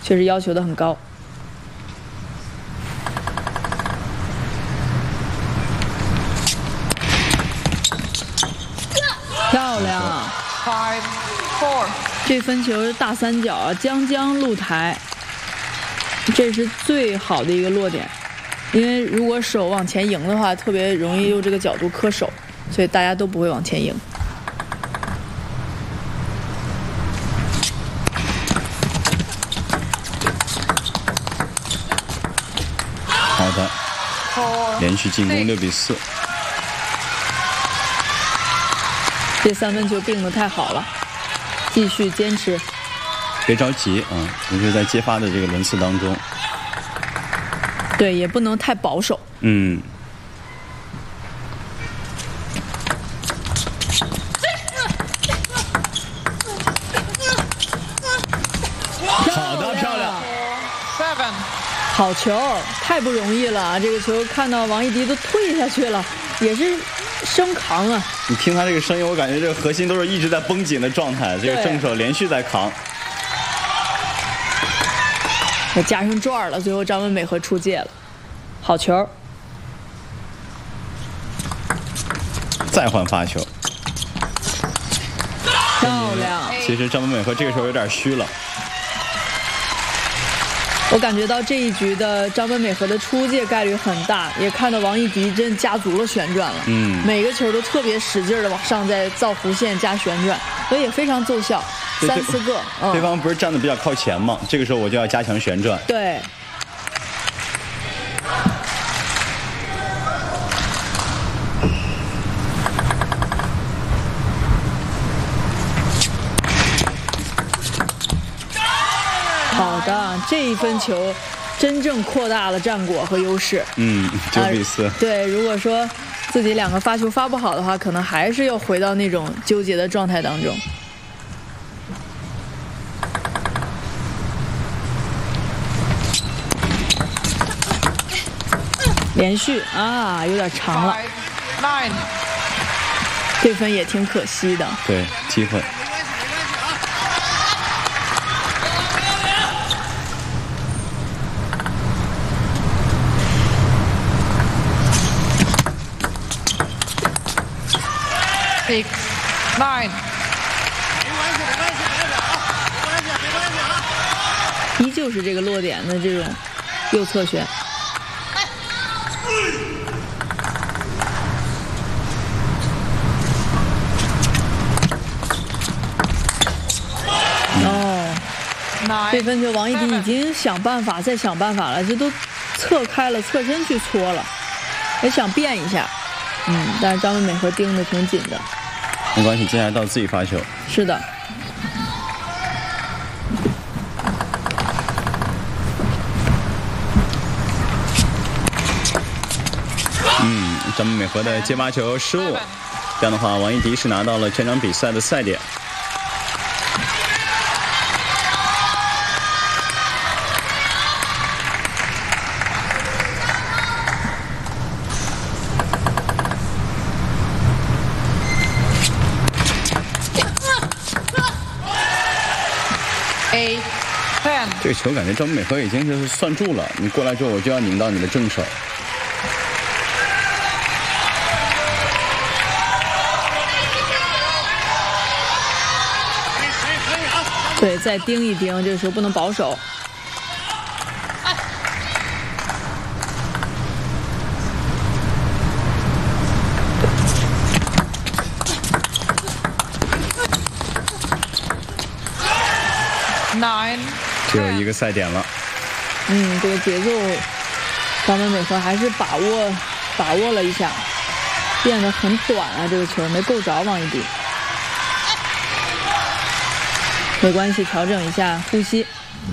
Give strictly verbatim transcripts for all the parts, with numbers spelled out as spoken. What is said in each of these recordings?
确实要求的很高。漂亮。 Five, four。 这分球大三角啊，将将露台，这是最好的一个落点。因为如果手往前迎的话，特别容易用这个角度磕手，所以大家都不会往前迎。 好的，连续进攻六比四。 这三分球并得太好了，继续坚持。 别着急啊，尤其是在接发的这个轮次当中。 对，也不能太保守。 嗯。好的，漂亮。 Seven。 好球，太不容易了！这个球看到王艺迪都退下去了，也是生扛啊。 你听他这个声音，我感觉这个核心都是一直在绷紧的状态，这个正手连续在扛。 也加上转了，最后张文美和出界了。好球！ 再换发球， 漂亮。 其实张文美和这个时候有点虚了。 我感觉到这一局的张本美和的出界概率很大，也看到王艺迪真加足了旋转了。 嗯， 每个球都特别使劲的往上在造弧线加旋转，所以也非常奏效。三四个， 嗯、对方不是站的比较靠前吗？这个时候我就要加强旋转。 对。好的，这一分球真正扩大了战果和优势。 嗯，九比四、呃。 对，如果说自己两个发球发不好的话，可能还是要回到那种纠结的状态当中。连续啊，有点长了。 Nine。 这分也挺可惜的。 对，机会。 Six, nine。 依旧是这个落点的这种右侧旋。哦，这分球王艺迪已经想办法再想办法了，这都侧开了，侧身去搓了，也想变一下。嗯，但是张文美和盯得挺紧的。 没关系，接下来到自己发球。 是的。 嗯，张文美和的接发球失误，这样的话，王艺迪是拿到了全场比赛的赛点。这个球感觉张美和已经就是算住了，你过来之后我就要拧到你的正手。 对，再盯一盯，这个时候不能保守。 Nine。 只有一个赛点了。 嗯，这个节奏，张文美和还是把握把握了一下，变得很短啊，这个球没够着王艺迪。没关系，调整一下呼吸。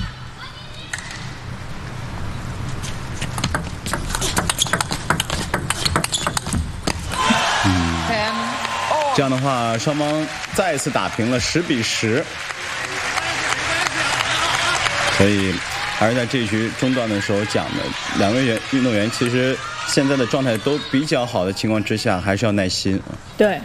嗯，这样的话，双方再一次打平了十比十。所以，还是在这一局中段的时候讲的，两位运动员其实现在的状态都比较好的情况之下，还是要耐心。 对。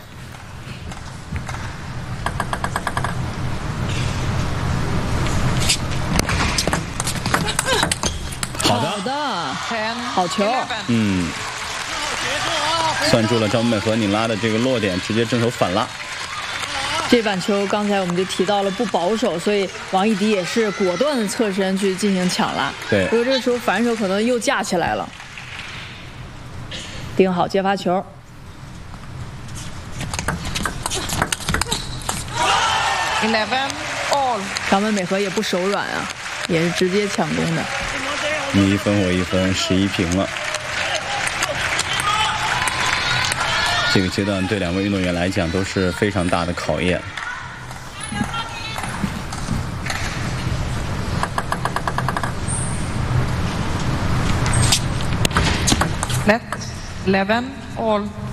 好的好的， ten, 好球 eleven. 嗯，算住了张本美和拧拉的这个落点，直接正手反拉。 这板球刚才我们就提到了不保守，所以王艺迪也是果断的侧身去进行抢拉。 对不过这个时候反手可能又架起来了。盯好接发球， eleven, all. 张本美和也不手软啊，也是直接抢攻的。 你一分我一分，十一平了。这个阶段对两位运动员来讲都是非常大的考验。 Net, eleven, all.